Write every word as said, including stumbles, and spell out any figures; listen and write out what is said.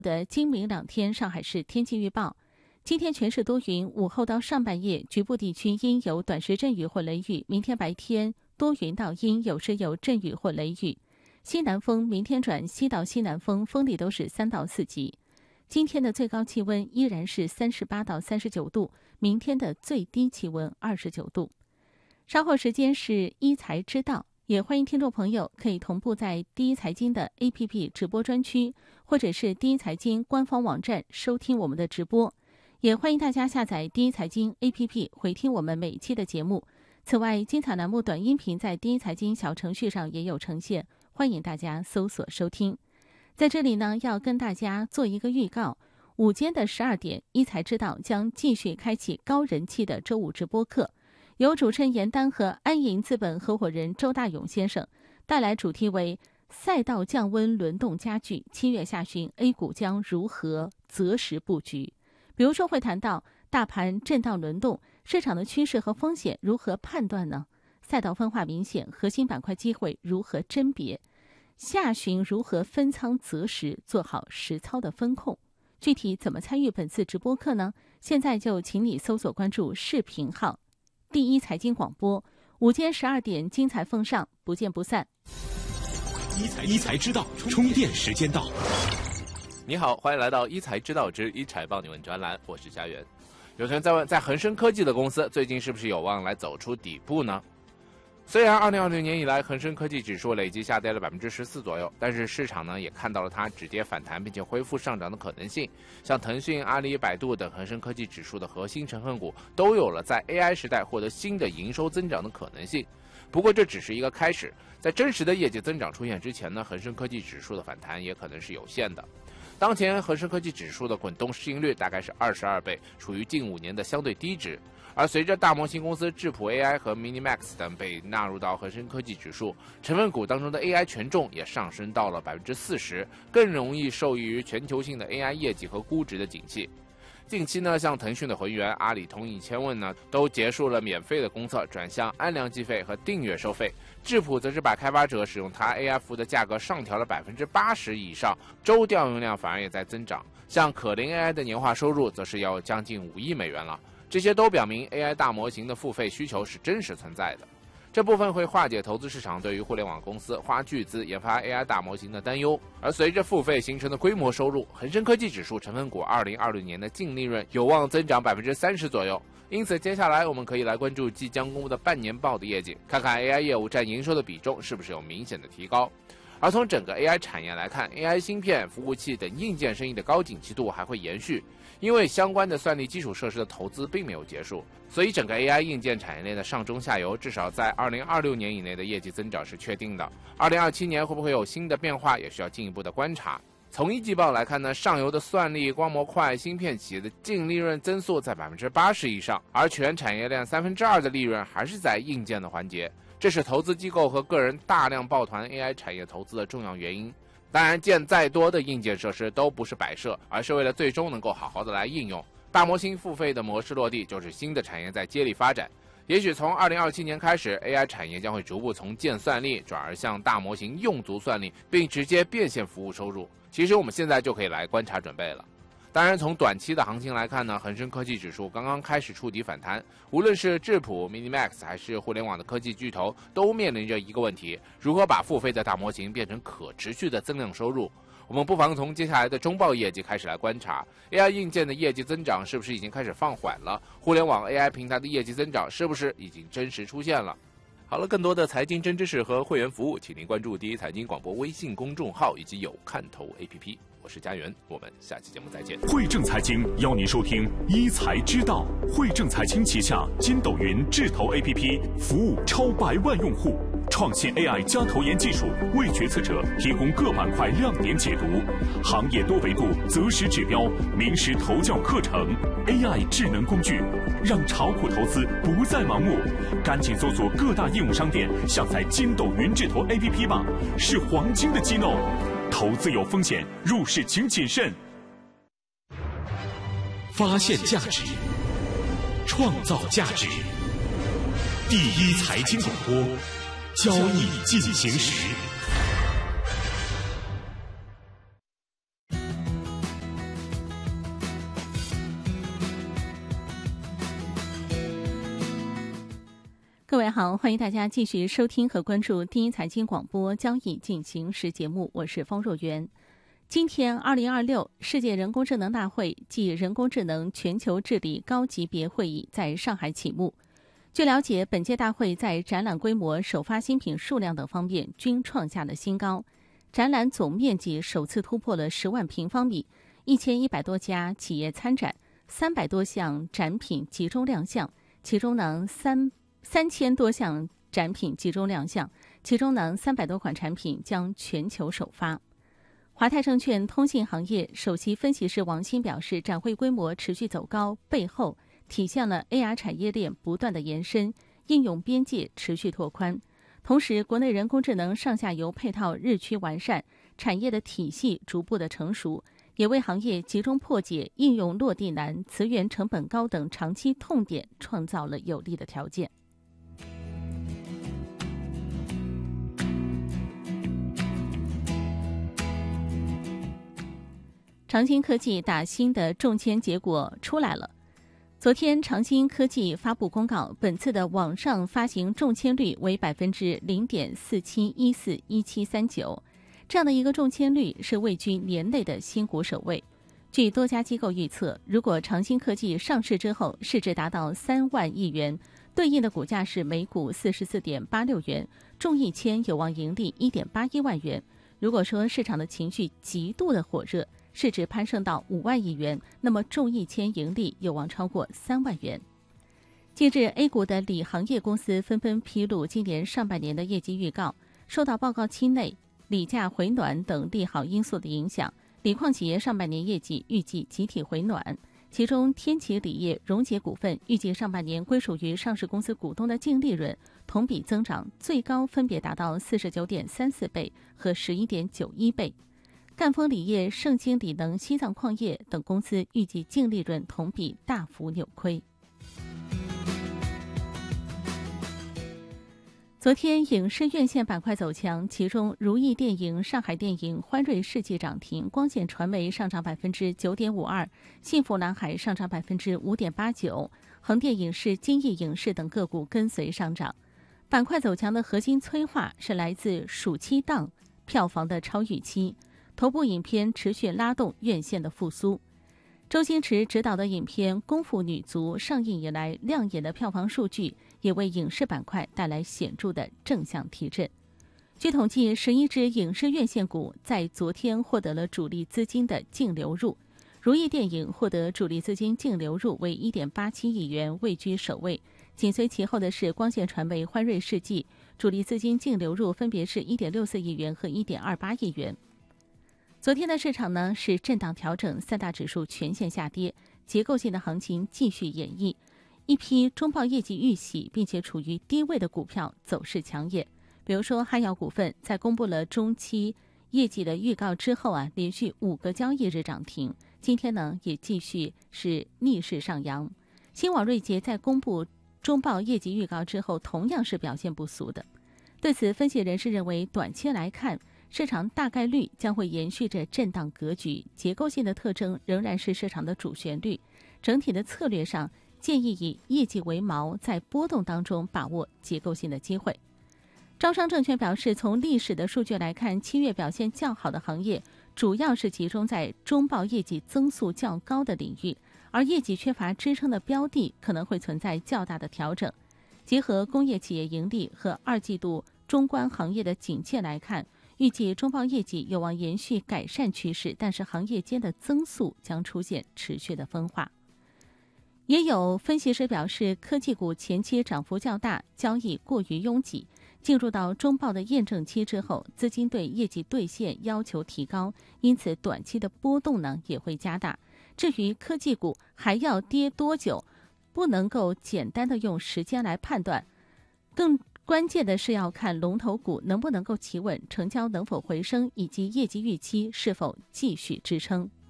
的今明两天上海市天气预报。今天全市多云，午后到上半夜局部地区阴有短时阵雨或雷雨，明天白天多云到阴，有时有阵雨或雷雨。西南风明天转西到西南风，风力都是三到四级。今天的最高气温依然是三十八到三十九度，明天的最低气温二十九度。稍后时间是一财知道，也欢迎听众朋友可以同步在第一财经的 A P P 直播专区，或者是第一财经官方网站收听我们的直播。也欢迎大家下载第一财经 A P P 回听我们每一期的节目。此外，精彩栏目短音频在第一财经小程序上也有呈现，欢迎大家搜索收听。在这里呢，要跟大家做一个预告，午间的十二点，一财知道将继续开启高人气的周五直播课，由主持人严丹和安银资本合伙人周大勇先生带来主题为赛道降温轮动加剧，七月下旬 A 股将如何择时布局。比如说会谈到大盘震荡轮动，市场的趋势和风险如何判断呢？赛道分化明显，核心板块机会如何甄别？下旬如何分仓择时，做好实操的风控？具体怎么参与本次直播课呢？现在就请你搜索关注视频号第一财经广播，午间十二点精彩奉上，不见不散。 一财一财知道，充电时间到。 你好，欢迎来到一财知道之一财帮你问专栏，我是佳媛。有人在问，在恒生科技的公司最近是不是有望来走出底部呢？虽然二零二零年以来恒生科技指数累计下跌了百分之十四左右，但是市场呢也看到了它止跌反弹并且恢复上涨的可能性。像腾讯、阿里、百度等恒生科技指数的核心成分股都有了在 A I 时代获得新的营收增长的可能性。不过这只是一个开始，在真实的业绩增长出现之前呢，恒生科技指数的反弹也可能是有限的。当前恒生科技指数的滚动市盈率大概是二十二倍，处于近五年的相对低值。而随着大模型公司智谱 A I 和 Minimax 等被纳入到恒生科技指数，成分股当中的 A I 权重也上升到了百分之四十，更容易受益于全球性的 A I 业绩和估值的景气。近期呢，像腾讯的浑源、阿里通义千问呢，都结束了免费的公测，转向按量计费和订阅收费。智谱则是把开发者使用它 A I 服务的价格上调了百分之八十以上，周调用量反而也在增长。像可伶 A I 的年化收入则是要将近五亿美元了。这些都表明 A I 大模型的付费需求是真实存在的。这部分会化解投资市场对于互联网公司花巨资研发 A I 大模型的担忧。而随着付费形成的规模收入，恒生科技指数成分股二零二零年的净利润有望增长百分之三十左右。因此，接下来我们可以来关注即将公布的半年报的业绩，看看 A I 业务占营收的比重是不是有明显的提高。而从整个 A I 产业来看 ，A I 芯片、服务器等硬件生意的高景气度还会延续，因为相关的算力基础设施的投资并没有结束，所以整个 A I 硬件产业链的上中下游至少在二零二六年以内的业绩增长是确定的。二零二七年会不会有新的变化，也需要进一步的观察。从一季报来看呢，上游的算力、光模块、芯片企业的净利润增速在百分之八十以上，而全产业链三分之二的利润还是在硬件的环节。这是投资机构和个人大量抱团 A I 产业投资的重要原因。当然，建再多的硬件设施都不是摆设，而是为了最终能够好好的来应用。大模型付费的模式落地，就是新的产业在接力发展。也许从二零二七年开始 ，A I 产业将会逐步从建算力转而向大模型用足算力，并直接变现服务收入。其实我们现在就可以来观察准备了。当然，从短期的行情来看呢，恒生科技指数刚刚开始触底反弹，无论是智谱、Minimax 还是互联网的科技巨头，都面临着一个问题：如何把付费的大模型变成可持续的增量收入？我们不妨从接下来的中报业绩开始来观察 ，A I 硬件的业绩增长是不是已经开始放缓了？互联网 A I 平台的业绩增长是不是已经真实出现了？好了，更多的财经真知识和会员服务，请您关注第一财经广播微信公众号以及有看头 A P P。我是佳媛，我们下期节目再见。 汇正财经邀您收听一财知道。汇正财经旗下筋斗云智投 A P P 服务超百万用户，创新 A I 加投研技术，为决策者提供各板块亮点解读，行业多维度择时指标，名师投教课程 ，A I 智能工具，让炒股投资不再盲目。赶紧搜索各大应用商店，下载筋斗云智投 A P P 吧，是黄金的机弄。投资有风险，入市请谨慎。发现价值，创造价值。第一财经广播，交易进行时。 各位好，欢迎大家继续收听和关注第一财经广播交易进行时节目，我是方若媛。今天二零二六世界人工智能大会暨人工智能全球治理高级别会议在上海启幕。据了解，本届大会在展览规模、首发新品数量等方面均创下了新高，展览总面积首次突破了十万平方米，一千一百多家企业参展，三百多项展品集中亮相，其中呢三三千多项展品集中亮相，其中呢三百多款产品将全球首发。华泰证券通信行业首席分析师王鑫表示，展会规模持续走高，背后体现了 A R 产业链不断的延伸，应用边界持续拓宽。同时，国内人工智能上下游配套日趋完善，产业的体系逐步的成熟，也为行业集中破解应用落地难、词源成本高等长期痛点创造了有利的条件。长兴科技打新的中签结果出来了。昨天，长兴科技发布公告，本次的网上发行中签率为百分之零点四七一四一七三九，这样的一个中签率是位居年内的新股首位。据多家机构预测，如果长兴科技上市之后市值达到三万亿元，对应的股价是每股四十四点八六元，中一签有望盈利一点八一万元。如果说市场的情绪极度的火热，市值攀升到五万亿元，那么中一签盈利有望超过三万元。近日 A 股的锂行业公司纷纷披露今年上半年的业绩预告，受到报告期内锂价回暖等利好因素的影响，锂矿企业上半年业绩预计集体回暖。其中天齐锂业、荣捷股份预计上半年归属于上市公司股东的净利润同比增长最高分别达到 四十九点三四倍和 十一点九一倍。赣锋锂业、盛京锂能、西藏矿业等公司预计净利润同比大幅扭亏。昨天影视院线板块走强，其中如意电影、上海电影、欢瑞世纪涨停，光线传媒上涨百分之九点五二，幸福蓝海上涨百分之五点八九，横店影视、金逸影视等个股跟随上涨。板块走强的核心催化是来自暑期档票房的超预期，头部影片持续拉动院线的复苏。周星驰执导的影片《功夫女足》上映以来亮眼的票房数据，也为影视板块带来显著的正向提振。据统计，十一只影视院线股在昨天获得了主力资金的净流入，如意电影获得主力资金净流入为 一点八七亿元，位居首位。紧随其后的是光线传媒、欢瑞世纪，主力资金净流入分别是 一点六四亿元和 一点二八亿元。昨天的市场呢是震荡调整，三大指数全线下跌，结构性的行情继续演绎。一批中报业绩预喜并且处于低位的股票走势抢眼，比如说汉药股份在公布了中期业绩的预告之后啊，连续五个交易日涨停，今天呢也继续是逆势上扬。新网瑞捷在公布中报业绩预告之后，同样是表现不俗的。对此，分析人士认为，短期来看，市场大概率将会延续着震荡格局，结构性的特征仍然是市场的主旋律。整体的策略上，建议以业绩为锚，在波动当中把握结构性的机会。招商证券表示，从历史的数据来看，七月表现较好的行业主要是集中在中报业绩增速较高的领域，而业绩缺乏支撑的标的可能会存在较大的调整。结合工业企业盈利和二季度中观行业的警戒来看，预计中报业绩有望延续改善趋势，但是行业间的增速将出现持续的分化。也有分析师表示，科技股前期涨幅较大，交易过于拥挤，进入到中报的验证期之后，资金对业绩兑现要求提高，因此短期的波动呢也会加大。至于科技股还要跌多久，不能够简单的用时间来判断，更关键的是要看龙头股能不能够企稳，成交能否回升，以及业绩预期是否继续支撑。